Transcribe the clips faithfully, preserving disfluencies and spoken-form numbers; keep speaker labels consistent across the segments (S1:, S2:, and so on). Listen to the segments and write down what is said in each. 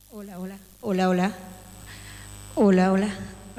S1: Hola, hola, hola, hola, hola, hola.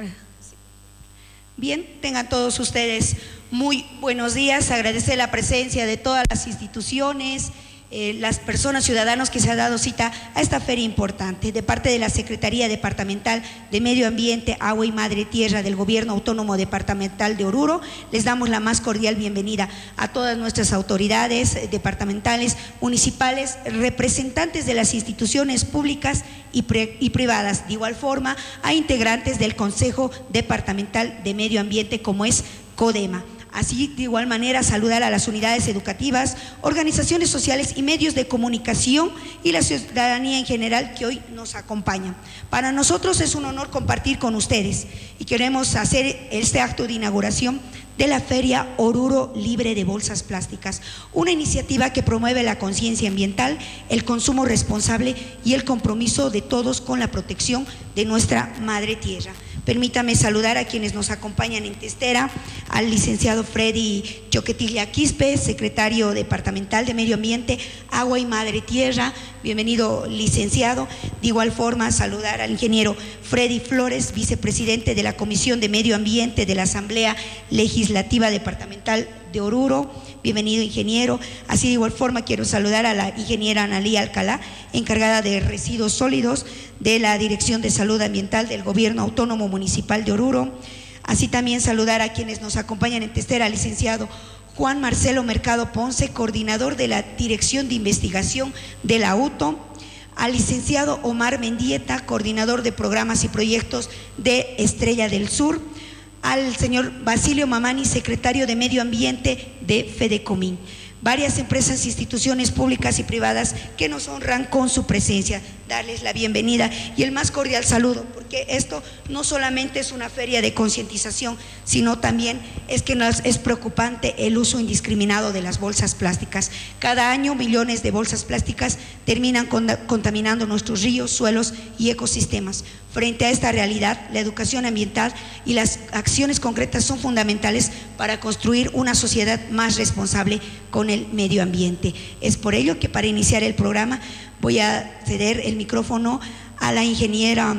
S1: Bien, tengan todos ustedes muy buenos días. Agradecer la presencia de todas las instituciones, eh, las personas, ciudadanos que se han dado cita a esta feria importante. De parte de la Secretaría Departamental de Medio Ambiente, Agua y Madre Tierra del Gobierno Autónomo Departamental de Oruro, les damos la más cordial bienvenida a todas nuestras autoridades departamentales, municipales, representantes de las instituciones públicas y, pre, y privadas, de igual forma a integrantes del Consejo Departamental de Medio Ambiente como es CODEMA. Así, de igual manera, saludar a las unidades educativas, organizaciones sociales y medios de comunicación y la ciudadanía en general que hoy nos acompañan. Para nosotros es un honor compartir con ustedes y queremos hacer este acto de inauguración de la Feria Oruro Libre de Bolsas Plásticas, una iniciativa que promueve la conciencia ambiental, el consumo responsable y el compromiso de todos con la protección de nuestra madre tierra. Permítame saludar a quienes nos acompañan en Testera, al licenciado Freddy Choquetilla Quispe, secretario departamental de Medio Ambiente, Agua y Madre Tierra. Bienvenido, licenciado. De igual forma, saludar al ingeniero Freddy Flores, vicepresidente de la Comisión de Medio Ambiente de la Asamblea Legislativa Departamental de Oruro. Bienvenido, ingeniero. Así de igual forma quiero saludar a la ingeniera Analía Alcalá, encargada de residuos sólidos de la Dirección de Salud Ambiental del Gobierno Autónomo Municipal de Oruro. Así también saludar a quienes nos acompañan en Testera, al licenciado Juan Marcelo Mercado Ponce, coordinador de la Dirección de Investigación de la U T O, al licenciado Omar Mendieta, coordinador de programas y proyectos de Estrella del Sur, al señor Basilio Mamani, secretario de Medio Ambiente de Fedecomín. Varias empresas, instituciones públicas y privadas que nos honran con su presencia. Darles la bienvenida y el más cordial saludo, porque esto no solamente es una feria de concientización, sino también es que nos es preocupante el uso indiscriminado de las bolsas plásticas. Cada año millones de bolsas plásticas terminan contaminando nuestros ríos, suelos y ecosistemas. Frente a esta realidad, la educación ambiental y las acciones concretas son fundamentales para construir una sociedad más responsable con el medio ambiente. Es por ello que para iniciar el programa voy a ceder el micrófono a la ingeniera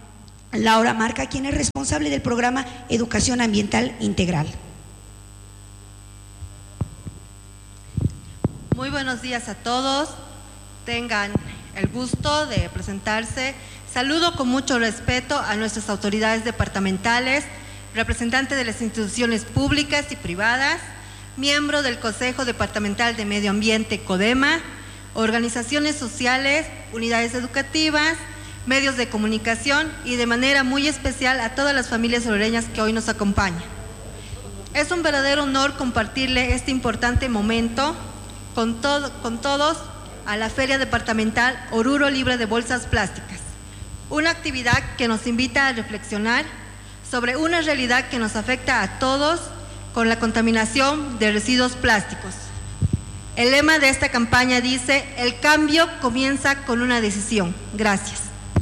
S1: Laura Marca, quien es responsable del programa Educación Ambiental Integral.
S2: Muy buenos días a todos. Tengan el gusto de presentarse. Saludo con mucho respeto a nuestras autoridades departamentales, representantes de las instituciones públicas y privadas, miembro del Consejo Departamental de Medio Ambiente, CODEMA, organizaciones sociales, unidades educativas, medios de comunicación y de manera muy especial a todas las familias orureñas que hoy nos acompañan. Es un verdadero honor compartirle este importante momento con, todo, con todos a la Feria Departamental Oruro Libre de Bolsas Plásticas, una actividad que nos invita a reflexionar sobre una realidad que nos afecta a todos con la contaminación de residuos plásticos. El lema de esta campaña dice: el cambio comienza con una decisión. Gracias.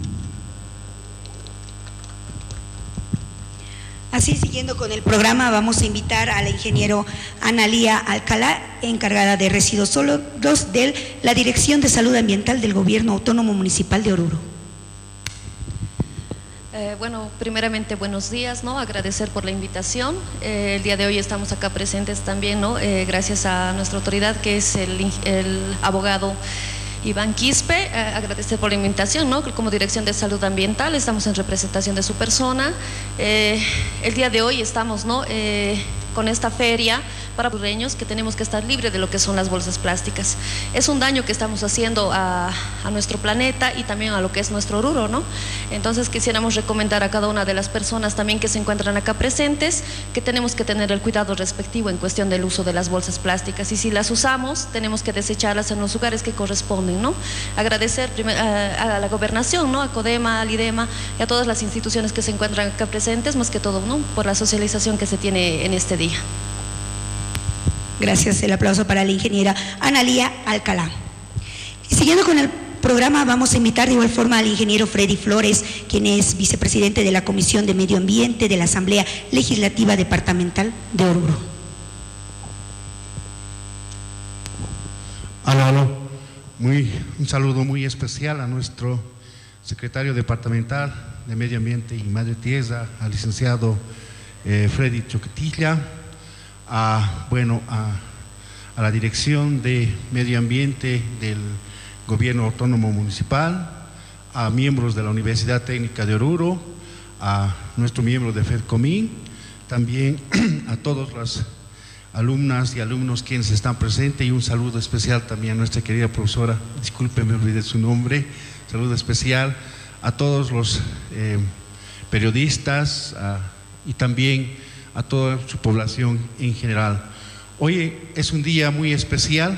S1: Así, siguiendo con el programa, vamos a invitar a la ingeniero Analía Alcalá, encargada de residuos sólidos de la Dirección de Salud Ambiental del Gobierno Autónomo Municipal de Oruro.
S3: Eh, bueno, primeramente buenos días, ¿no? Agradecer por la invitación. Eh, el día de hoy estamos acá presentes también, ¿no? Eh, gracias a nuestra autoridad, que es el, el abogado Iván Quispe. Eh, agradecer por la invitación, ¿no? Como Dirección de Salud Ambiental estamos en representación de su persona. Eh, el día de hoy estamos, ¿no? Eh, con esta feria para orureños, que tenemos que estar libres de lo que son las bolsas plásticas. Es un daño que estamos haciendo a, a nuestro planeta y también a lo que es nuestro Oruro, ¿no? Entonces quisiéramos recomendar a cada una de las personas también que se encuentran acá presentes que tenemos que tener el cuidado respectivo en cuestión del uso de las bolsas plásticas, y si las usamos tenemos que desecharlas en los lugares que corresponden, ¿no? Agradecer primer, a, a la gobernación, ¿no? A CODEMA, al IDEMA y a todas las instituciones que se encuentran acá presentes, más que todo, ¿no? Por la socialización que se tiene en este día.
S1: Gracias, el aplauso para la ingeniera Analía Alcalá. Y siguiendo con el programa, vamos a invitar de igual forma al ingeniero Freddy Flores, quien es vicepresidente de la Comisión de Medio Ambiente de la Asamblea Legislativa Departamental de Oruro.
S4: Aló, aló. Muy, un saludo muy especial a nuestro secretario departamental de Medio Ambiente y Madre Tierra, al licenciado eh, Freddy Choquetilla, a, bueno, a, a la Dirección de Medio Ambiente del Gobierno Autónomo Municipal, a miembros de la Universidad Técnica de Oruro, a nuestro miembro de FEDCOMIN, también a todas las alumnas y alumnos quienes están presentes, y un saludo especial también a nuestra querida profesora, disculpe, me olvidé su nombre, saludo especial a todos los eh, periodistas a, y también a toda su población en general. Hoy es un día muy especial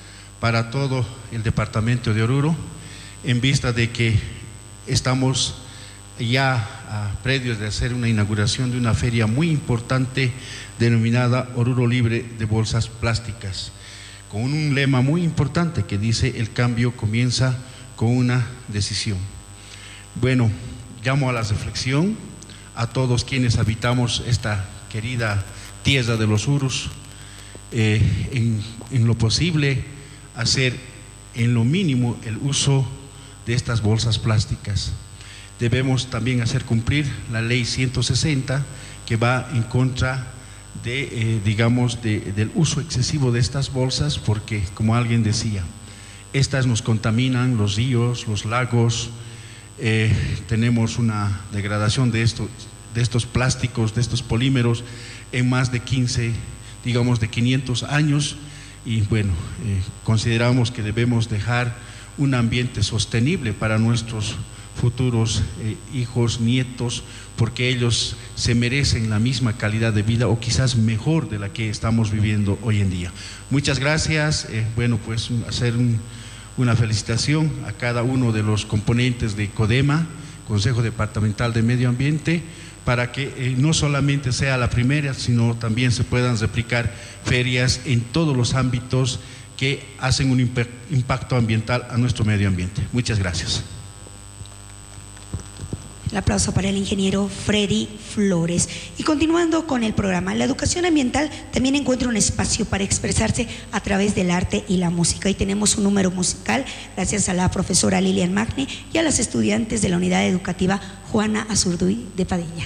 S4: para todo el departamento de Oruro, en vista de que estamos ya a predios de hacer una inauguración de una feria muy importante denominada Oruro Libre de Bolsas Plásticas, con un lema muy importante que dice: el cambio comienza con una decisión. Bueno, llamo a la reflexión a todos quienes habitamos esta querida tierra de los Urus, eh, en, en lo posible hacer en lo mínimo el uso de estas bolsas plásticas. Debemos también hacer cumplir la ley ciento sesenta, que va en contra de, eh, digamos, de, del uso excesivo de estas bolsas, porque, como alguien decía, estas nos contaminan los ríos, los lagos, eh, tenemos una degradación de estos, de estos plásticos, de estos polímeros en más de quince, digamos, de quinientos años, y bueno, eh, consideramos que debemos dejar un ambiente sostenible para nuestros futuros eh, hijos, nietos, porque ellos se merecen la misma calidad de vida o quizás mejor de la que estamos viviendo hoy en día. Muchas gracias. Eh, bueno, pues hacer un, una felicitación a cada uno de los componentes de CODEMA, Consejo Departamental de Medio Ambiente, para que eh, no solamente sea la primera, sino también se puedan replicar ferias en todos los ámbitos que hacen un impacto ambiental a nuestro medio ambiente. Muchas gracias.
S1: El aplauso para el ingeniero Freddy Flores. Y continuando con el programa, la educación ambiental también encuentra un espacio para expresarse a través del arte y la música. Y tenemos un número musical gracias a la profesora Lilian Magne y a las estudiantes de la unidad educativa Juana Azurduy de Padilla.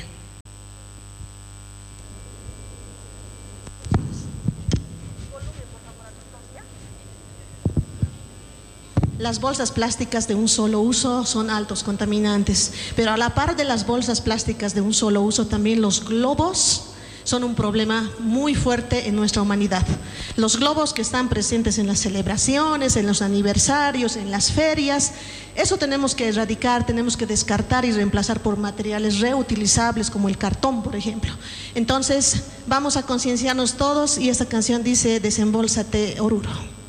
S5: Las bolsas plásticas de un solo uso son altos contaminantes, pero a la par de las bolsas plásticas de un solo uso, también los globos son un problema muy fuerte en nuestra humanidad. Los globos que están presentes en las celebraciones, en los aniversarios, en las ferias, eso tenemos que erradicar, tenemos que descartar y reemplazar por materiales reutilizables como el cartón, por ejemplo. Entonces, vamos a concienciarnos todos, y esta canción dice: Desembolsate, Oruro.